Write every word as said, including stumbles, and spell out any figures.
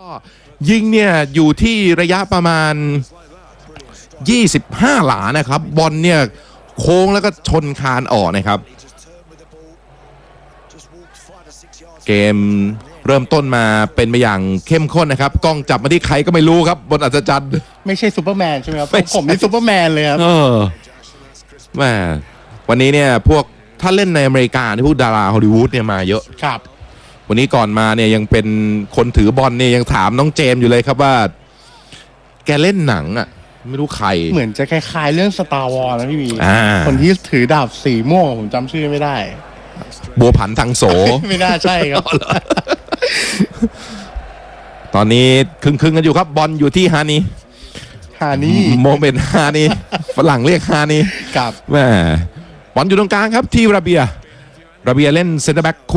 ยิงเนี่ยอยู่ที่ระยะประมาณยี่สิบห้าหลานะครับบอลเนี่ยโค้งแล้วก็ชนคานออกนะครับเกมเริ่มต้นมาเป็นไปอย่างเข้มข้นนะครับกล้องจับมาที่ใครก็ไม่รู้ครับบนอัศจรรย์ไม่ใช่ซูเปอร์แมนใช่ไหมครับผมนี่ซูเปอร์แมนเลยครับเออแม่วันนี้เนี่ยพวกถ้าเล่นในอเมริกาที่พวกดาราฮอลลีวูดเนี่ยมาเยอะครับวันนี้ก่อนมาเนี่ยยังเป็นคนถือบอลเนี่ยยังถามน้องเจมส์อยู่เลยครับว่าแกเล่นหนังอ่ะไม่รู้ใครเหมือนจะคล้ายๆเรื่อง Star Wars นะพี่วีอ่าคนที่ถือดาบสีม่วงผมจำชื่อไม่ได้บัวผันทางโสไม่น่าใช่ครับตอนนี้ครึ่งๆกันอยู่ครับบอลอยู่ที่ฮานีฮานี่โมเมนต์ฮานีฝรั่งเรียกฮานีครับแม่บอลอยู่ตรงกลางครับที่ระเบียระเบียเล่นเซนเตอร์แบ็ก